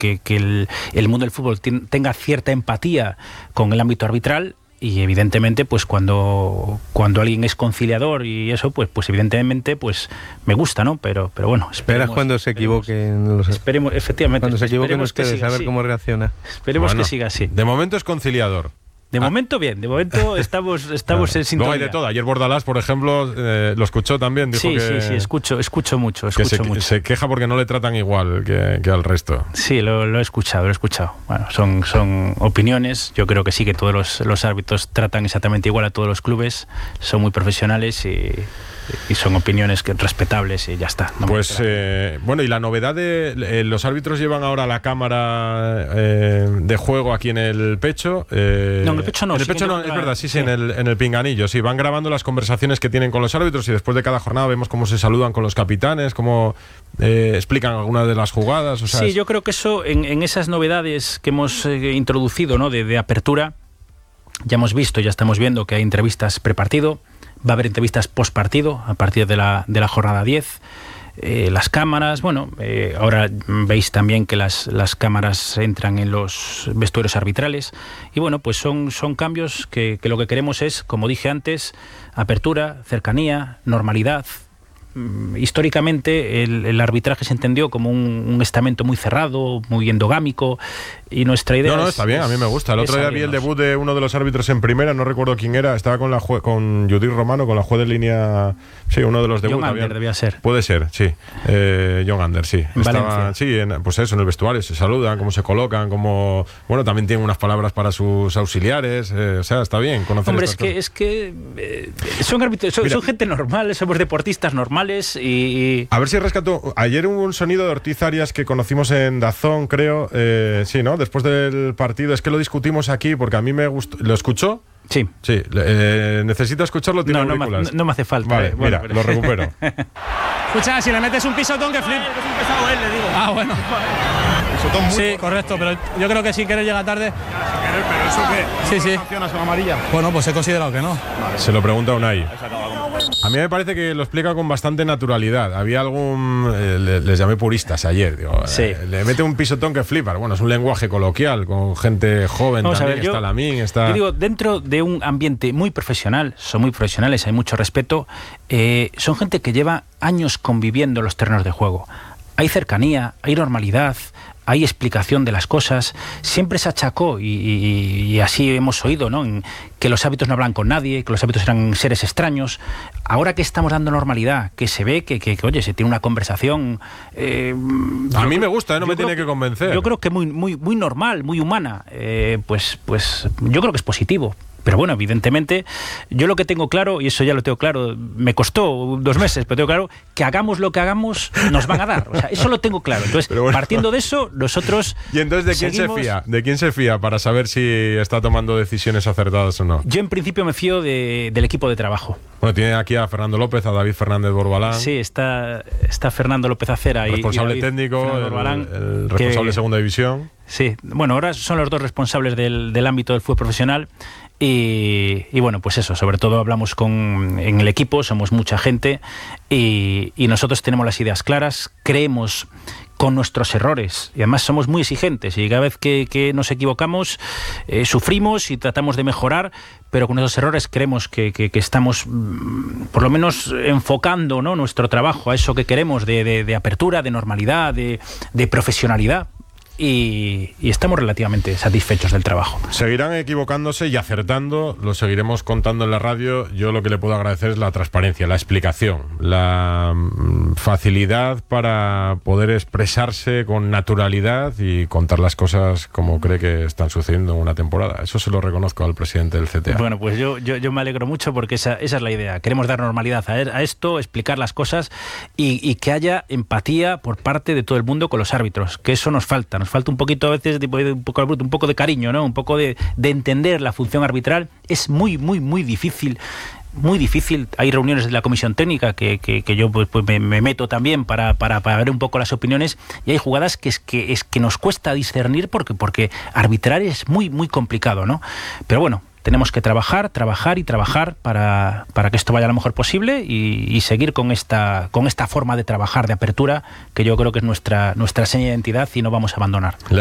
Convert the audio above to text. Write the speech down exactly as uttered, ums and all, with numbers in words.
que, que el, el mundo del fútbol ten, tenga cierta empatía con el ámbito arbitral. Y evidentemente, pues cuando cuando alguien es conciliador y eso, pues pues evidentemente, pues me gusta, ¿no? Pero pero bueno, esperas cuando se equivoquen los... Esperemos, efectivamente. Cuando se equivoquen ustedes, a ver así. Cómo reacciona. Esperemos bueno, que siga así. De momento es conciliador. De ah. momento bien, de momento estamos estamos claro. en sintonía. Luego hay de todo. Ayer Bordalás, por ejemplo, eh, lo escuchó también. Dijo sí, que, sí, sí, escucho, escucho mucho, escucho que se, mucho. se queja porque no le tratan igual que, que al resto. Sí, lo, lo he escuchado, lo he escuchado. Bueno, son, son opiniones. Yo creo que sí que todos los, los árbitros tratan exactamente igual a todos los clubes. Son muy profesionales y... y son opiniones que, respetables y ya está. No pues eh, bueno, y la novedad de eh, los árbitros llevan ahora la cámara eh, de juego aquí en el pecho. Eh, no, en el pecho no. En el sí pecho no, la... es verdad, sí, sí, sí, en el, en el pinganillo. Sí, van grabando las conversaciones que tienen con los árbitros y después de cada jornada vemos cómo se saludan con los capitanes, cómo eh, explican algunas de las jugadas. O sea, sí, es... yo creo que eso, en, en esas novedades que hemos eh, introducido, ¿no? de, de apertura, ya hemos visto, ya estamos viendo que hay entrevistas prepartido. Va a haber entrevistas post partido a partir de la, de la jornada diez. Eh, las cámaras, bueno, eh, ahora veis también que las, las cámaras entran en los vestuarios arbitrales. Y bueno, pues son, son cambios que, que lo que queremos es, como dije antes, apertura, cercanía, normalidad. Históricamente el, el arbitraje se entendió como un, un estamento muy cerrado, muy endogámico, y nuestra idea no, no, es, está bien, a mí me gusta. El otro día vi el debut de uno de los árbitros en primera, no recuerdo quién era, estaba con la jue, con Judith Romano, con la juez de línea, sí, uno de los debuts. John Ander había, debía ser. Puede ser, sí, eh, John Ander, sí. En estaba, Valencia. sí, en, pues eso, en el vestuario, se saludan, cómo se colocan, cómo, bueno, también tienen unas palabras para sus auxiliares, eh, o sea, está bien conocer. Hombre, es que, es que eh, son árbitros, son, son gente normal, somos deportistas normales y a ver si rescato. Ayer hubo un sonido de Ortiz Arias que conocimos en Dazón, creo. Eh, sí, ¿no? Después del partido. Es que lo discutimos aquí porque a si gustó. ¿Lo escuchó? Sí. Sí. Eh, ¿Necesita escucharlo? ¿Tiene no, no, auriculares? no, no me hace falta. Vale, eh. bueno, mira, pero... lo recupero. Escucha, si le metes un pisotón que flip. Es un pesado él, le digo. Ah, bueno. Pisotón muy Sí, correcto, pero yo creo que sin querer llega tarde. Pero eso qué. Sí, sí. ¿Sancionas con amarilla? Bueno, pues he considerado que no. Vale. Se lo pregunta a Unai. A mí me parece que lo explica con bastante naturalidad. Había algún... Eh, le, les llamé puristas ayer. Digo, sí. eh, le mete un pisotón que flipa. Bueno, es un lenguaje coloquial con gente joven. Vamos también. A ver, yo, está Lamín, está... Yo digo, dentro de un ambiente muy profesional, son muy profesionales, hay mucho respeto, eh, son gente que lleva años conviviendo en los terrenos de juego. Hay cercanía, hay normalidad, hay explicación de las cosas. Siempre se achacó, y, y, y así hemos oído, ¿no?, en, que los árbitros no hablan con nadie, que los árbitros eran seres extraños. Ahora que estamos dando normalidad, que se ve que, que, que oye, se tiene una conversación... Eh, a mí me gusta, ¿eh? No me tiene que, que convencer. Yo creo que muy, muy, muy normal, muy humana. Eh, pues, pues yo creo que es positivo. Pero bueno, evidentemente, yo lo que tengo claro, y eso ya lo tengo claro, me costó dos meses, pero tengo claro que hagamos lo que hagamos, nos van a dar. O sea, eso lo tengo claro. Entonces, bueno, partiendo de eso, nosotros... ¿Y entonces de quién seguimos... se fía? ¿De quién se fía para saber si está tomando decisiones acertadas o no? Yo en principio me fío de, del equipo de trabajo. Bueno, tiene aquí a Fernando López, a David Fernández Borbalán. Sí, está, está Fernando López Acera y responsable y David técnico, Borbalán, el, el responsable que, de segunda división. Sí, bueno, ahora son los dos responsables del, del ámbito del fútbol profesional. Y, y bueno, pues eso, sobre todo hablamos con en el equipo, somos mucha gente y, y nosotros tenemos las ideas claras, creemos con nuestros errores y además somos muy exigentes y cada vez que, que nos equivocamos eh, sufrimos y tratamos de mejorar, pero con esos errores creemos que, que, que estamos mm, por lo menos enfocando, ¿no?, nuestro trabajo a eso que queremos de, de, de apertura, de normalidad, de, de profesionalidad. Y, y estamos relativamente satisfechos del trabajo. Seguirán equivocándose y acertando, lo seguiremos contando en la radio. Yo lo que le puedo agradecer es la transparencia, la explicación, la mm, facilidad para poder expresarse con naturalidad y contar las cosas como cree que están sucediendo en una temporada. Eso se lo reconozco al presidente del C T A. Bueno, pues yo, yo, yo me alegro mucho porque esa, esa es la idea. Queremos dar normalidad a, a esto, explicar las cosas y, y que haya empatía por parte de todo el mundo con los árbitros, que eso nos falta. Nos falta un poquito a veces, tipo, un poco un poco de cariño, ¿no? Un poco de, de entender la función arbitral. Es muy, muy, muy difícil. Muy difícil. Hay reuniones de la comisión técnica que, que, que yo pues, pues me, me meto también para, para, para ver un poco las opiniones y hay jugadas que es que es que nos cuesta discernir porque, porque arbitrar es muy, muy complicado, ¿no? Pero bueno, tenemos que trabajar, trabajar y trabajar para, para que esto vaya lo mejor posible y, y seguir con esta, con esta forma de trabajar, de apertura, que yo creo que es nuestra, nuestra seña de identidad y no vamos a abandonar.